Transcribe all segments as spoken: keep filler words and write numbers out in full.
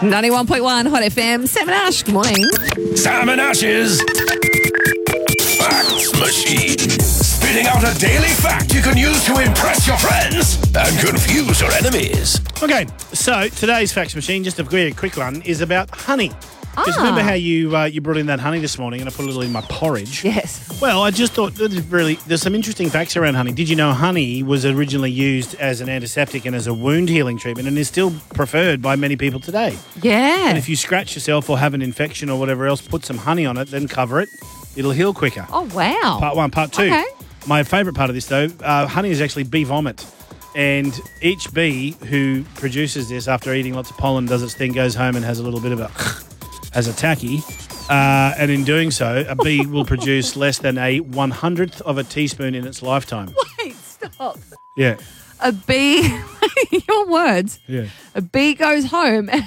ninety-one point one Hot F M. Sam and Ash, good morning. Sam and Ash's Facts Machine. Spitting out a daily fact you can use to impress your friends and confuse your enemies. Okay, so today's Facts Machine, just a very quick one, is about honey. Just Ah. remember how you uh, you brought in that honey this morning and I put a little in my porridge? Yes. Well, I just thought that is really there's some interesting facts around honey. Did you know honey was originally used as an antiseptic and as a wound healing treatment and is still preferred by many people today? Yeah. And if you scratch yourself or have an infection or whatever else, put some honey on it, then cover it. It'll heal quicker. Oh, wow. Part one. Part two. Okay. My favourite part of this, though, uh, honey is actually bee vomit. And each bee who produces this after eating lots of pollen, does its thing, goes home and has a little bit of a, as a tacky. Uh, and in doing so, a bee will produce less than a one hundredth of a teaspoon in its lifetime. Wait, stop. Yeah. A bee, your words. Yeah. A bee goes home. And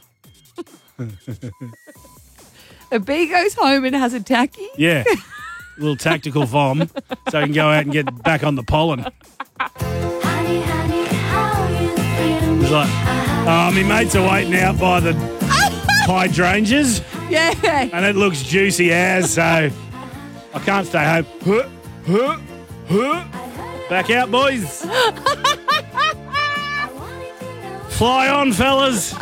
a bee goes home and has a tacky? Yeah. A little tactical vom so I can go out and get back on the pollen. Honey, honey, how you feel? It's like, oh, my mates are waiting out by the hydrangeas. Yeah. And it looks juicy as, so I can't stay home. Huh, huh, huh. Back out, boys. Fly on, fellas.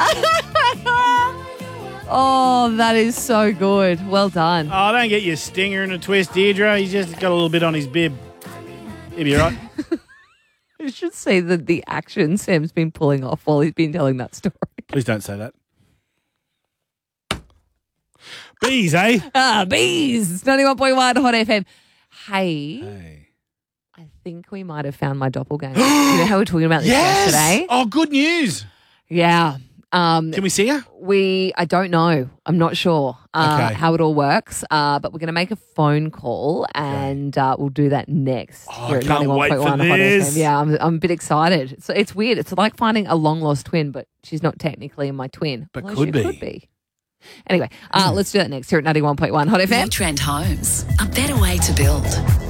Oh, that is so good. Well done. Oh, don't get your stinger in a twist, Deirdre. He's just got a little bit on his bib. He'll be right. You should see the, the action Sam's been pulling off while he's been telling that story. Please don't say that. Bees, eh? Ah, bees. It's ninety-one point one Hot F M. Hey, Hey. I think we might have found my doppelganger. You know how we're talking about this yesterday? Oh, good news. Yeah. Um, Can we see her? we, I don't know. I'm not sure uh, Okay. how it all works, uh, but we're going to make a phone call and uh, we'll do that next. Oh, here I at can't wait for ninety-one point one Hot F M. this. Yeah, I'm, I'm a bit excited. It's, it's weird. It's like finding a long lost twin, but she's not technically my twin. But although could she be. could be. Anyway, uh, let's do that next here at ninety-one point one Hot F M. Trend Homes, a better way to build.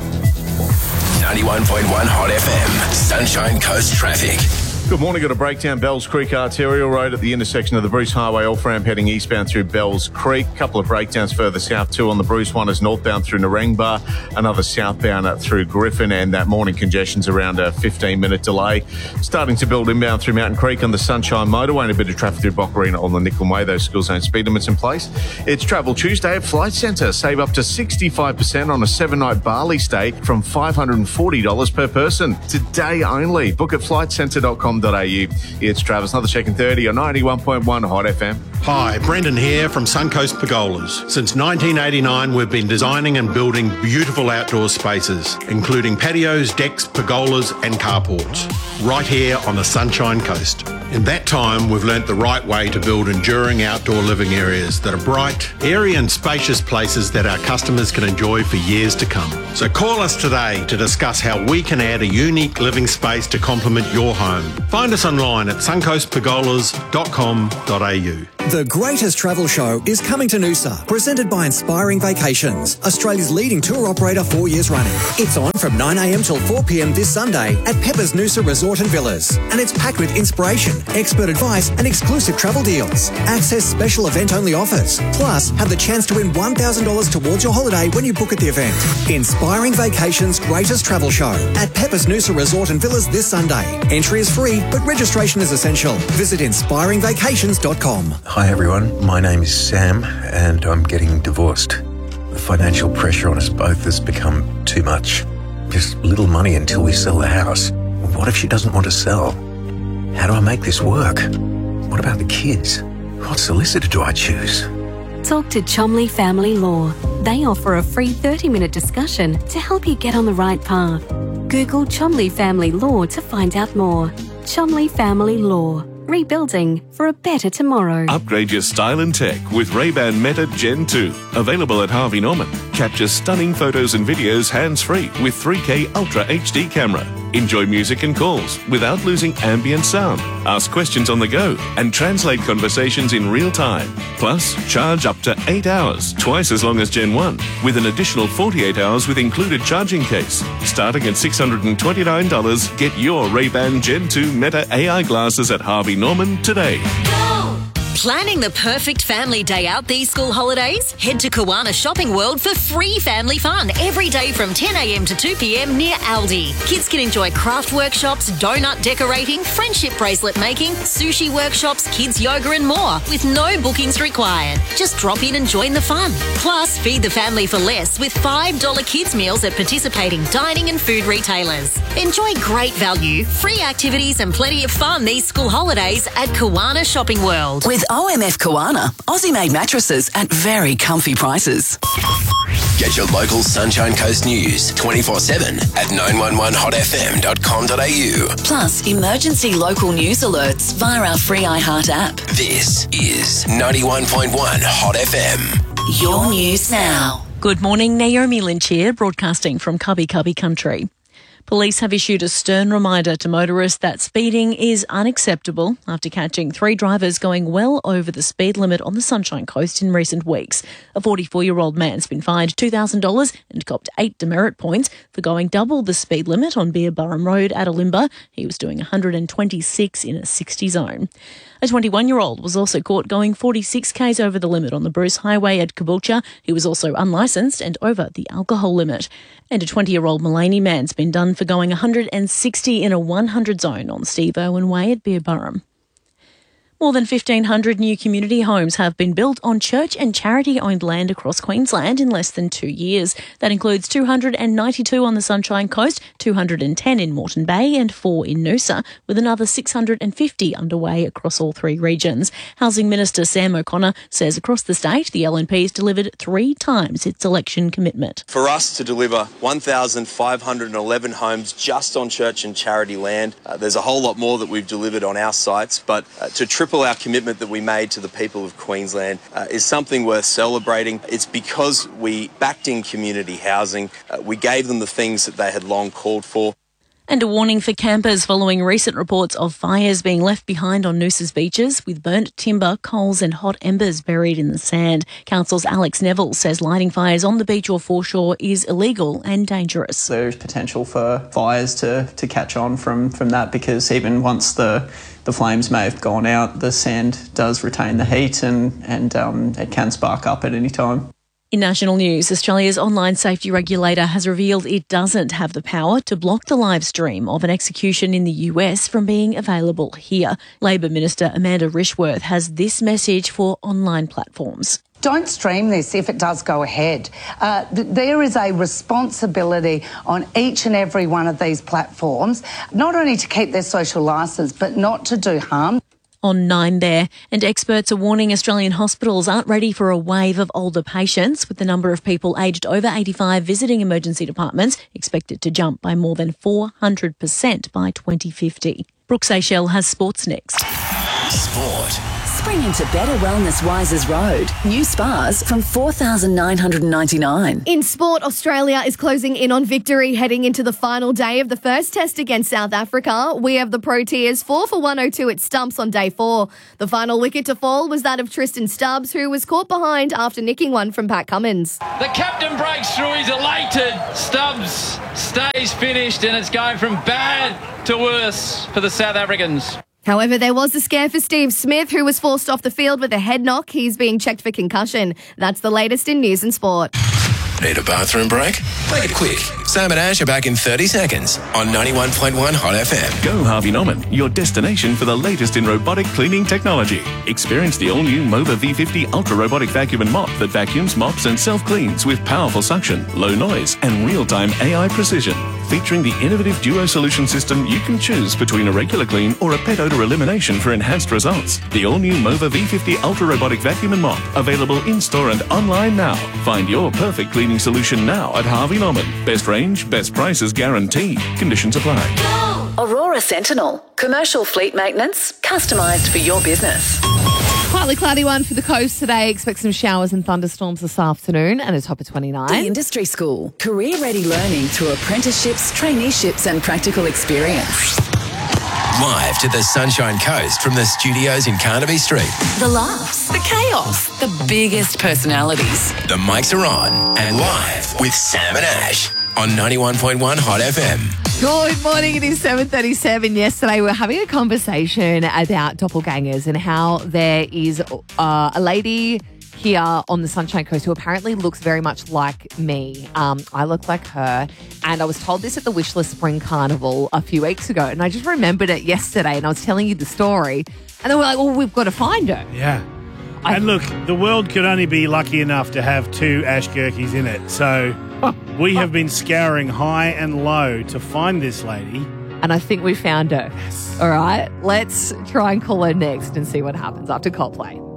ninety-one point one Hot F M. Sunshine Coast Traffic. Good morning. Got a breakdown Bells Creek Arterial Road at the intersection of the Bruce Highway off-ramp heading eastbound through Bells Creek. Couple of breakdowns further south too on the Bruce. One is northbound through Narangba, another southbound up through Griffin, and that morning congestion's around a fifteen minute delay. Starting to build inbound through Mountain Creek on the Sunshine Motorway and a bit of traffic through Boccarina on the Nickel Way. Those school zone speed limits in place. It's Travel Tuesday at Flight Centre. Save up to sixty-five percent on a seven-night Bali stay from five hundred forty dollars per person. Today only. Book at flight centre dot com dot a u. It's Travis, another check in thirty on ninety-one point one Hot F M. Hi, Brendan here from Suncoast Pergolas. Since nineteen eighty-nine, we've been designing and building beautiful outdoor spaces, including patios, decks, pergolas and carports, right here on the Sunshine Coast. In that time, we've learnt the right way to build enduring outdoor living areas that are bright, airy and spacious places that our customers can enjoy for years to come. So call us today to discuss how we can add a unique living space to complement your home. Find us online at suncoast pergolas dot com dot a u. The greatest travel show is coming to Noosa, presented by Inspiring Vacations, Australia's leading tour operator four years running. It's on from nine a m till four p m this Sunday at Pepper's Noosa Resort and Villas. And it's packed with inspiration, expert advice and exclusive travel deals. Access special event-only offers. Plus, have the chance to win one thousand dollars towards your holiday when you book at the event. Inspiring Vacations' greatest travel show at Pepper's Noosa Resort and Villas this Sunday. Entry is free, but registration is essential. Visit inspiring vacations dot com. Hi everyone, my name is Sam and I'm getting divorced. The financial pressure on us both has become too much. Just little money until we sell the house. What if she doesn't want to sell? How do I make this work? What about the kids? What solicitor do I choose? Talk to Chomley Family Law. They offer a free thirty minute discussion to help you get on the right path. Google Chomley Family Law to find out more. Chomley Family Law. Rebuilding for a better tomorrow. Upgrade your style and tech with Ray-Ban Meta Gen two. Available at Harvey Norman. Capture stunning photos and videos hands-free with three K Ultra H D camera. Enjoy music and calls without losing ambient sound. Ask questions on the go and translate conversations in real time. Plus, charge up to eight hours, twice as long as Gen one, with an additional forty-eight hours with included charging case. Starting at six hundred twenty-nine dollars, get your Ray-Ban Gen two Meta A I glasses at Harvey Norman today. Go! Planning the perfect family day out these school holidays? Head to Kawana Shopping World for free family fun every day from ten a m to two p m near Aldi. Kids can enjoy craft workshops, donut decorating, friendship bracelet making, sushi workshops, kids yoga and more with no bookings required. Just drop in and join the fun. Plus, feed the family for less with five dollars kids meals at participating dining and food retailers. Enjoy great value, free activities and plenty of fun these school holidays at Kawana Shopping World. With O M F Kawana, Aussie-made mattresses at very comfy prices. Get your local Sunshine Coast news twenty-four seven at nine one one hot f m dot com dot a u. Plus, emergency local news alerts via our free iHeart app. This is ninety-one point one Hot F M. Your news now. Good morning, Naomi Lynch here, broadcasting from Cubby Cubby Country. Police have issued a stern reminder to motorists that speeding is unacceptable after catching three drivers going well over the speed limit on the Sunshine Coast in recent weeks. A forty-four-year-old man's been fined two thousand dollars and copped eight demerit points for going double the speed limit on Beerburrum Road at Alimba. He was doing one hundred twenty-six in a sixty zone. A twenty-one-year-old was also caught going forty-six k's over the limit on the Bruce Highway at Caboolture. He was also unlicensed and over the alcohol limit. And a twenty-year-old Mullaney man's been done for going one hundred sixty in a one hundred zone on Steve Irwin Way at Beerburrum. More than fifteen hundred new community homes have been built on church and charity-owned land across Queensland in less than two years. That includes two hundred ninety-two on the Sunshine Coast, two hundred ten in Moreton Bay and four in Noosa, with another six hundred fifty underway across all three regions. Housing Minister Sam O'Connor says across the state, the L N P has delivered three times its election commitment. For us to deliver one thousand five hundred eleven homes just on church and charity land, uh, there's a whole lot more that we've delivered on our sites, but uh, to triple our commitment that we made to the people of Queensland uh, is something worth celebrating. It's because we backed in community housing. Uh, we gave them the things that they had long called for. And a warning for campers following recent reports of fires being left behind on Noosa's beaches with burnt timber, coals and hot embers buried in the sand. Council's Alex Neville says lighting fires on the beach or foreshore is illegal and dangerous. There's potential for fires to, to catch on from, from that, because even once the the flames may have gone out, the sand does retain the heat and, and um, it can spark up at any time. In national news, Australia's online safety regulator has revealed it doesn't have the power to block the live stream of an execution in the U S from being available here. Labor Minister Amanda Rishworth has this message for online platforms. Don't stream this if it does go ahead. Uh, th- there is a responsibility on each and every one of these platforms, not only to keep their social licence, but not to do harm. On Nine there, and experts are warning Australian hospitals aren't ready for a wave of older patients, with the number of people aged over eighty-five visiting emergency departments expected to jump by more than four hundred percent by twenty fifty. Brooke Seychelles has sports next. Sport. Spring into better wellness Wisers Road. New spas from four thousand nine hundred ninety-nine dollars. In sport, Australia is closing in on victory heading into the final day of the first test against South Africa. We have the Proteas four for one oh two at stumps on day four. The final wicket to fall was that of Tristan Stubbs, who was caught behind after nicking one from Pat Cummins. The captain breaks through, he's elated. Stubbs stays finished and it's going from bad to worse for the South Africans. However, there was a scare for Steve Smith, who was forced off the field with a head knock. He's being checked for concussion. That's the latest in news and sport. Need a bathroom break? Make it quick. Sam and Ash are back in thirty seconds on ninety-one point one Hot F M. Go Harvey Norman, your destination for the latest in robotic cleaning technology. Experience the all-new Mova V fifty Ultra Robotic Vacuum and Mop that vacuums, mops and self-cleans with powerful suction, low noise and real-time A I precision. Featuring the innovative Duo solution system, you can choose between a regular clean or a pet odor elimination for enhanced results. The all-new Mova V fifty Ultra Robotic Vacuum and Mop, available in-store and online now. Find your perfect cleaning solution now at Harvey Norman. Best range, best prices guaranteed. Conditions apply. Aurora Sentinel. Commercial fleet maintenance, customised for your business. Partly cloudy one for the coast today. Expect some showers and thunderstorms this afternoon and a top of twenty-nine. The Industry School. Career-ready learning through apprenticeships, traineeships and practical experience. Live to the Sunshine Coast from the studios in Carnaby Street. The laughs, the chaos, the biggest personalities. The mics are on and live with Sam and Ash on ninety-one point one Hot F M. Good morning. It is seven thirty-seven. Yesterday, we were having a conversation about doppelgangers and how there is uh, a lady here on the Sunshine Coast who apparently looks very much like me. Um, I look like her. And I was told this at the Wishless Spring Carnival a few weeks ago. And I just remembered it yesterday and I was telling you the story. And then we're like, well, we've got to find her. Yeah. And look, the world could only be lucky enough to have two Ash Gurkeys in it. So we have been scouring high and low to find this lady. And I think we found her. Yes. All right, let's try and call her next and see what happens after Coldplay.